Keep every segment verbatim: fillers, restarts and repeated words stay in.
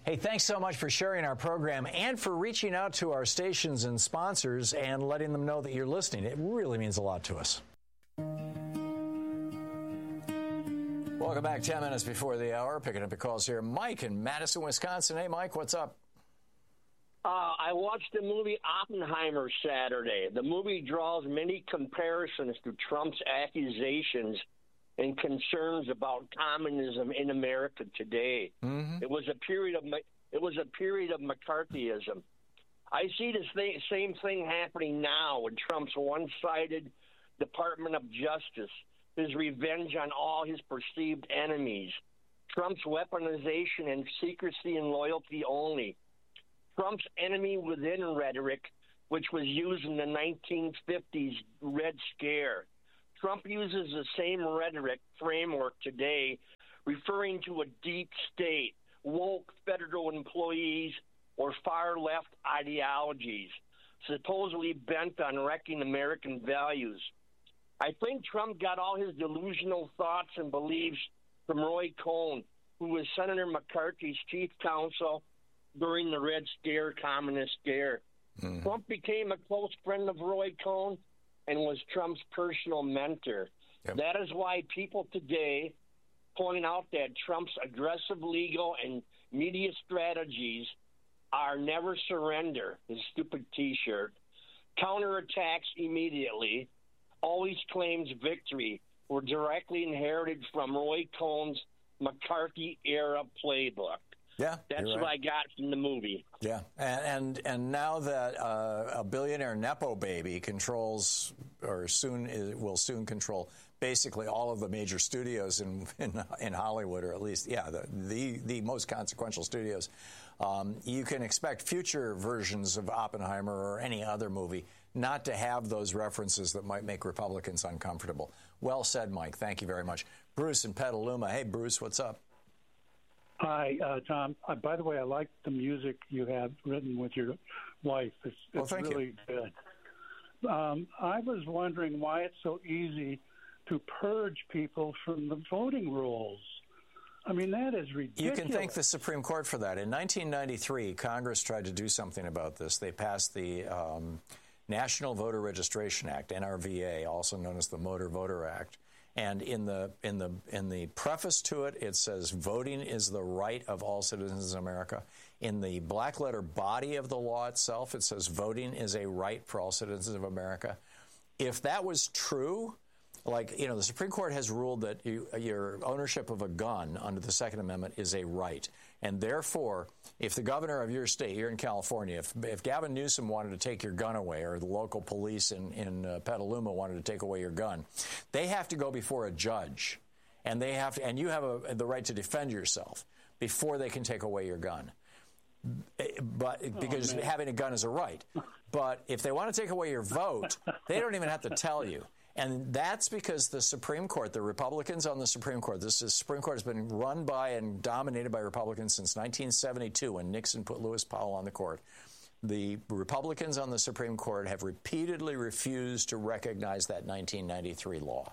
Hey, thanks so much for sharing our program and for reaching out to our stations and sponsors and letting them know that you're listening. It really means a lot to us. Welcome back. Ten minutes before the hour. Picking up your calls here. Mike in Madison, Wisconsin. Hey, Mike, what's up? Uh, I watched the movie Oppenheimer Saturday. The movie draws many comparisons to Trump's accusations and concerns about communism in America today. Mm-hmm. It was a period of it was a period of McCarthyism. I see the th- same thing happening now with Trump's one-sided Department of Justice, his revenge on all his perceived enemies, Trump's weaponization and secrecy and loyalty only, Trump's enemy within rhetoric, which was used in the nineteen fifties Red Scare. Trump uses the same rhetoric framework today, referring to a deep state, woke federal employees, or far-left ideologies, supposedly bent on wrecking American values. I think Trump got all his delusional thoughts and beliefs from Roy Cohn, who was Senator McCarthy's chief counsel during the Red Scare, Communist Scare. Mm-hmm. Trump became a close friend of Roy Cohn and was Trump's personal mentor. Yep. That is why people today point out that Trump's aggressive legal and media strategies are never surrender, his stupid T-shirt, counterattacks immediately, always claims victory, were directly inherited from Roy Cohn's McCarthy-era playbook. Yeah, that's right. what I got from the movie. Yeah, and and, and now that uh, a billionaire Nepo baby controls, or soon is, will soon control, basically all of the major studios in in, in Hollywood, or at least, yeah, the the, the most consequential studios, um, you can expect future versions of Oppenheimer or any other movie not to have those references that might make Republicans uncomfortable. Well said, Mike. Thank you very much. Bruce in Petaluma. Hey, Bruce, what's up? Hi, uh, Tom. Uh, by the way, I like the music you have written with your wife. It's, it's well, thank really you. good. Um, I was wondering why it's so easy to purge people from the voting rolls. I mean, that is ridiculous. You can thank the Supreme Court for that. In nineteen ninety-three, Congress tried to do something about this. They passed the um, National Voter Registration Act, N R V A, also known as the Motor Voter Act. And in the in the in the preface to it, it says voting is the right of all citizens of America. In the black letter body of the law itself, it says voting is a right for all citizens of America. If that was true, like, you know, the Supreme Court has ruled that you, your ownership of a gun under the Second Amendment is a right. And therefore, if the governor of your state, you're in California, if, if Gavin Newsom wanted to take your gun away, or the local police in, in uh, Petaluma wanted to take away your gun, they have to go before a judge. And they have to, and you have a, the right to defend yourself before they can take away your gun. But because oh, having a gun is a right. But if they want to take away your vote, they don't even have to tell you. And that's because the Supreme Court, the Republicans on the Supreme Court, this is, Supreme Court has been run by and dominated by Republicans since nineteen seventy-two, when Nixon put Lewis Powell on the court. The Republicans on the Supreme Court have repeatedly refused to recognize that nineteen ninety-three law.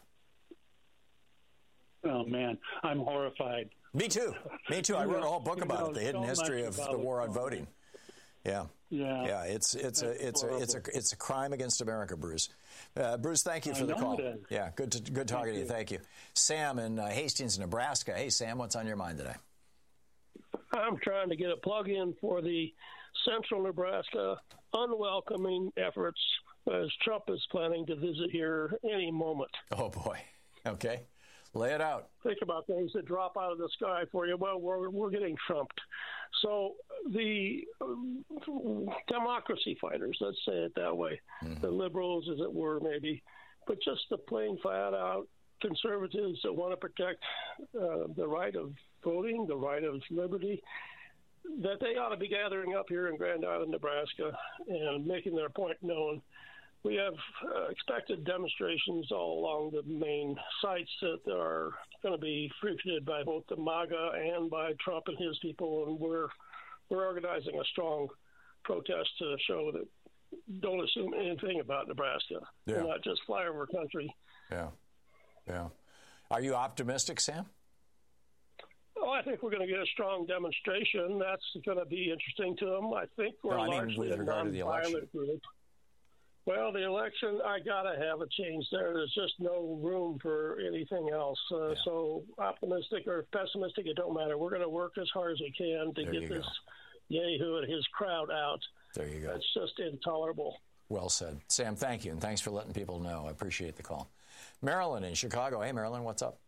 Oh, man, I'm horrified. Me too. Me too. I wrote a whole book about it, The Hidden History of the War on Voting. Yeah, yeah, yeah. It's it's a it's a it's a it's a crime against America, Bruce. Uh, Bruce, thank you for the call. Yeah, good to, good talking to you. Thank you, Sam in uh, Hastings, Nebraska. Hey, Sam, what's on your mind today? I'm trying to get a plug-in for the Central Nebraska unwelcoming efforts, as Trump is planning to visit here any moment. Oh boy. Okay. Lay it out. Think about things that drop out of the sky for you. Well, we're we're getting trumped. So the um, democracy fighters, let's say it that way, mm-hmm. the liberals, as it were, maybe, but just the plain flat-out conservatives that want to protect uh, the right of voting, the right of liberty, that they ought to be gathering up here in Grand Island, Nebraska, and making their point known. We have uh, expected demonstrations all along the main sites that are going to be frequented by both the MAGA and by Trump and his people, and we're we're organizing a strong protest to show that don't assume anything about Nebraska. Yeah. We're not just flyover country. Yeah, yeah. Are you optimistic, Sam? Oh, I think we're going to get a strong demonstration. That's going to be interesting to them. I think we're no, I mean, largely with a regard to the election. nonviolent group. Well, the election, I got to have a change there. There's just no room for anything else. Uh, yeah. So optimistic or pessimistic, it don't matter. We're going to work as hard as we can to there get this Yahoo and his crowd out. There you go. It's just intolerable. Well said. Sam, thank you, and thanks for letting people know. I appreciate the call. Marilyn in Chicago. Hey, Marilyn, what's up?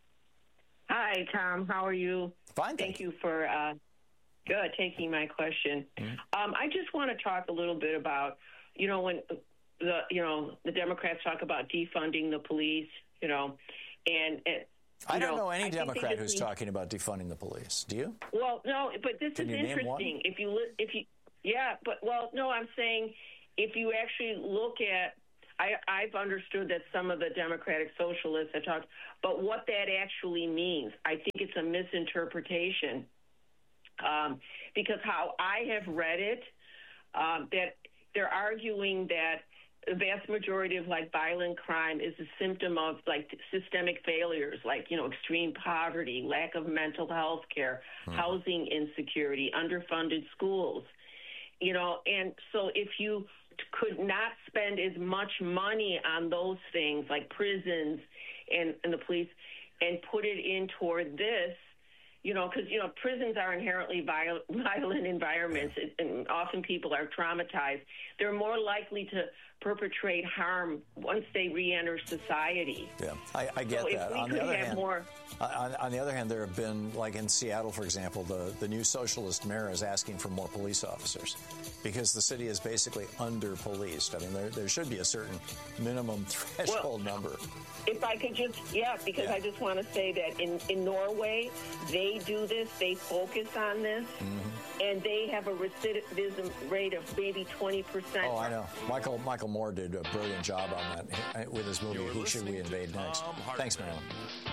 Hi, Tom. How are you? Fine, thank, thank you. you for uh, good taking my question. Mm-hmm. Um, I just want to talk a little bit about, you know, when the you know the Democrats talk about defunding the police, you know, and, and I don't know, know any I Democrat who's mean, talking about defunding the police. Do you? Well, no, but this Can is interesting. If you if you yeah, but well, no, I'm saying if you actually look at, I, I've understood that some of the Democratic Socialists have talked, but what that actually means, I think it's a misinterpretation. Um, because how I have read it, um, that they're arguing that the vast majority of like violent crime is a symptom of like systemic failures, like, you know, extreme poverty, lack of mental health care, mm-hmm. housing insecurity, underfunded schools, you know, and so if you could not spend as much money on those things like prisons and, and the police and put it in toward this, you know, because, you know, prisons are inherently violent, violent environments, and often people are traumatized. They're more likely to perpetrate harm once they re-enter society. Yeah, I, I get so that. If we on could the other have hand, more... on, on the other hand, there have been, like in Seattle, for example, the, the new socialist mayor is asking for more police officers because the city is basically under-policed. I mean, there, there should be a certain minimum threshold well, number. If I could just, yeah, because yeah. I just want to say that in, in Norway, they do this, they focus on this, mm-hmm. and they have a recidivism rate of maybe twenty percent. Oh, I know. Michael Michael Moore did a brilliant job on that with his movie, You're Who Should We Invade Next? Thanks, Marilyn.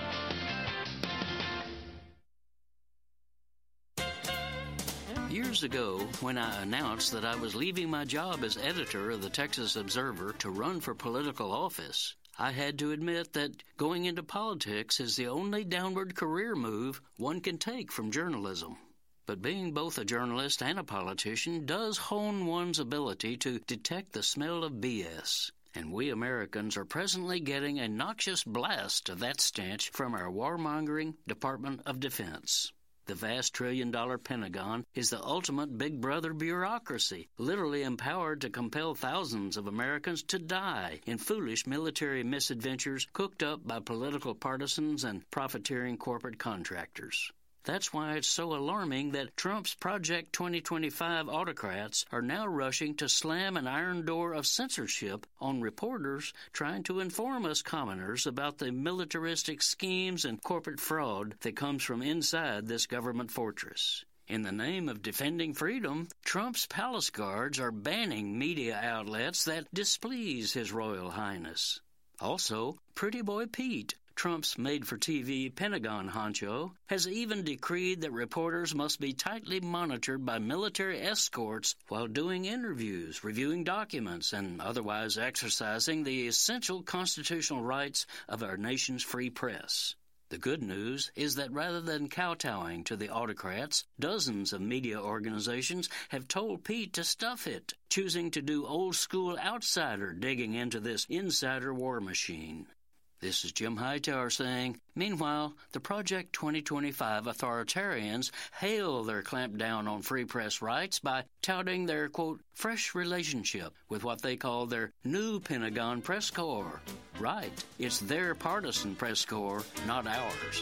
Years ago, when I announced that I was leaving my job as editor of the Texas Observer to run for political office, I had to admit that going into politics is the only downward career move one can take from journalism. But being both a journalist and a politician does hone one's ability to detect the smell of B S. And we Americans are presently getting a noxious blast of that stench from our warmongering Department of Defense. The vast trillion-dollar Pentagon is the ultimate big brother bureaucracy, literally empowered to compel thousands of Americans to die in foolish military misadventures cooked up by political partisans and profiteering corporate contractors. That's why it's so alarming that Trump's Project twenty twenty-five autocrats are now rushing to slam an iron door of censorship on reporters trying to inform us commoners about the militaristic schemes and corporate fraud that comes from inside this government fortress. In the name of defending freedom, Trump's palace guards are banning media outlets that displease His Royal Highness. Also, Pretty Boy Pete, Trump's made-for-T V Pentagon honcho, has even decreed that reporters must be tightly monitored by military escorts while doing interviews, reviewing documents, and otherwise exercising the essential constitutional rights of our nation's free press. The good news is that rather than kowtowing to the autocrats, dozens of media organizations have told Pete to stuff it, choosing to do old-school outsider digging into this insider war machine. This is Jim Hightower saying, meanwhile, the Project twenty twenty-five authoritarians hail their clampdown on free press rights by touting their, quote, fresh relationship with what they call their new Pentagon press corps. Right, it's their partisan press corps, not ours.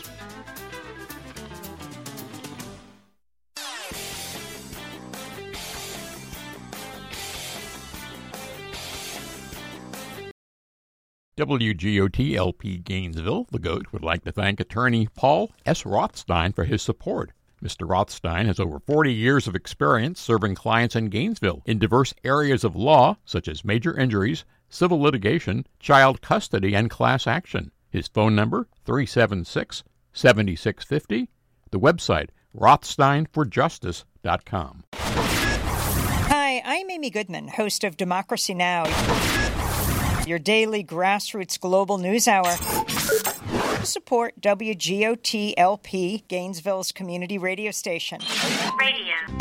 W G O T L P Gainesville, the GOAT, would like to thank attorney Paul S. Rothstein for his support. Mister Rothstein has over forty years of experience serving clients in Gainesville in diverse areas of law, such as major injuries, civil litigation, child custody, and class action. His phone number, three seven six, seven six five zero. The website, rothstein for justice dot com. Hi, I'm Amy Goodman, host of Democracy Now!, your daily grassroots global news hour. support W G O T L P, Gainesville's community radio station. Radio.